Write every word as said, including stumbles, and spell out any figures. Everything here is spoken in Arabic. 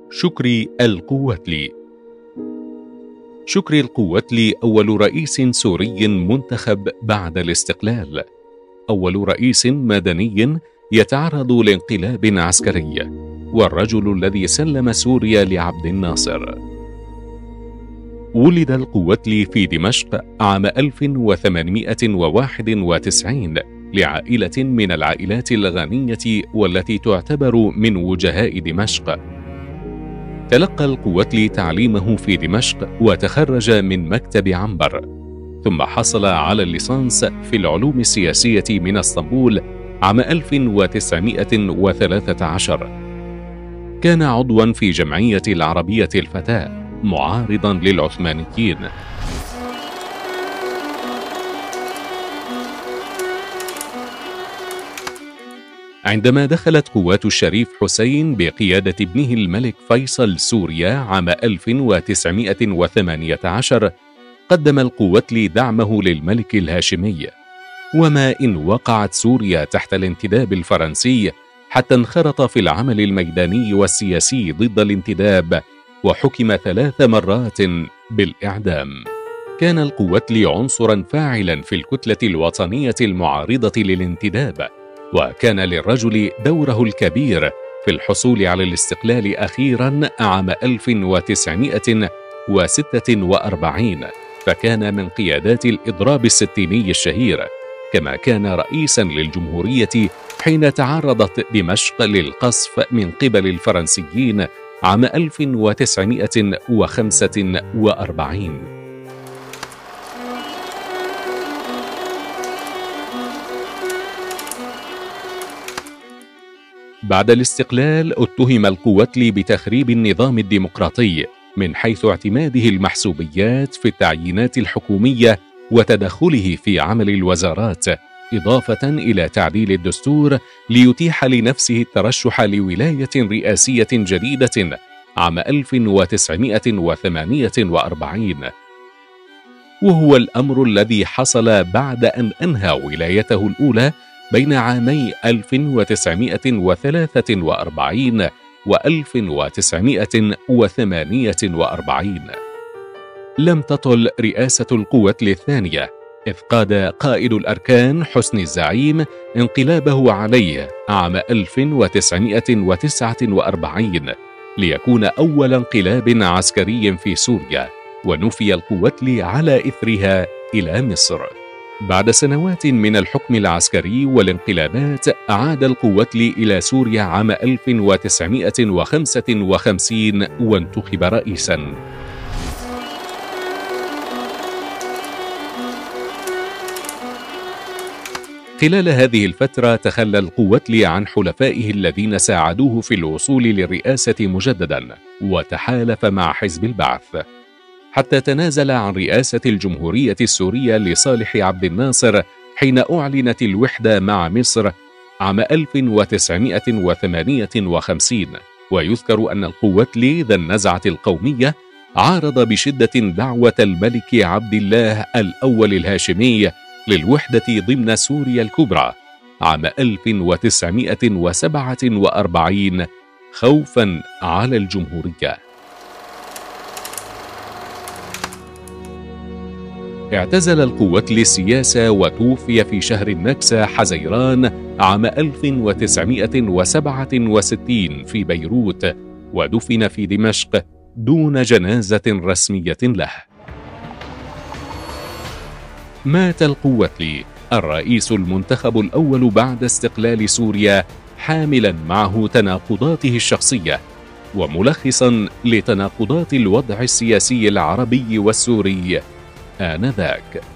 شكري القواتلي. شكري القواتلي أول رئيس سوري منتخب بعد الاستقلال، أول رئيس مدني يتعرض لانقلاب عسكري، والرجل الذي سلم سوريا لعبد الناصر. ولد القواتلي في دمشق عام ألف وثمانمائة وواحد وتسعين لعائلة من العائلات الغنية والتي تعتبر من وجهاء دمشق. تلقى القواتلي تعليمه في دمشق وتخرج من مكتب عنبر، ثم حصل على الليسانس في العلوم السياسية من اسطنبول عام ألف وتسعمائة وثلاثة عشر. كان عضوا في جمعية العربية الفتاة معارضا للعثمانيين. عندما دخلت قوات الشريف حسين بقيادة ابنه الملك فيصل سوريا عام ألف وتسعمائة وثمانية عشر، قدم القواتلي دعمه للملك الهاشمي. وما إن وقعت سوريا تحت الانتداب الفرنسي حتى انخرط في العمل الميداني والسياسي ضد الانتداب، وحكم ثلاث مرات بالإعدام. كان القواتلي عنصرا فاعلا في الكتلة الوطنية المعارضة للانتداب، وكان للرجل دوره الكبير في الحصول على الاستقلال أخيرا عام ألف وتسعمائة وستة وأربعين، فكان من قيادات الإضراب الستيني الشهير، كما كان رئيسا للجمهورية حين تعرضت دمشق للقصف من قبل الفرنسيين عام ألف وتسعمائة وخمسة وأربعين. بعد الاستقلال اتهم القواتلي بتخريب النظام الديمقراطي من حيث اعتماده المحسوبيات في التعيينات الحكومية وتدخله في عمل الوزارات، إضافة إلى تعديل الدستور ليتيح لنفسه الترشح لولاية رئاسية جديدة عام ألف وتسعمائة وثمانية وأربعين، وهو الأمر الذي حصل بعد أن أنهى ولايته الأولى بين عامي ألف وتسعمائة وثلاثة وأربعين وألف وتسعمائة وثمانية وأربعين. لم تطل رئاسة القواتلي الثانية، إذ قاد قائد الأركان حسني الزعيم انقلابه عليه عام ألف وتسعمائة وتسعة وأربعين ليكون أول انقلاب عسكري في سوريا، ونفي القواتلي على إثرها إلى مصر. بعد سنوات من الحكم العسكري والانقلابات، عاد القواتلي إلى سوريا عام ألف وتسعمائة وخمسة وخمسين وانتخب رئيسا. خلال هذه الفترة تخلى القواتلي عن حلفائه الذين ساعدوه في الوصول للرئاسة مجددا، وتحالف مع حزب البعث، حتى تنازل عن رئاسة الجمهورية السورية لصالح عبد الناصر حين أعلنت الوحدة مع مصر عام ألف وتسعمائة وثمانية وخمسين. ويذكر أن القواتلي ذا النزعة القومية عارض بشدة دعوة الملك عبد الله الأول الهاشمي للوحدة ضمن سوريا الكبرى عام ألف وتسعمائة وسبعة وأربعين خوفا على الجمهورية. اعتزل القواتلي السياسة وتوفي في شهر النكسة حزيران عام ألف وتسعمائة وسبعة وستين في بيروت، ودفن في دمشق دون جنازة رسمية له. مات القواتلي الرئيس المنتخب الأول بعد استقلال سوريا، حاملا معه تناقضاته الشخصية وملخصا لتناقضات الوضع السياسي العربي والسوري آنذاك.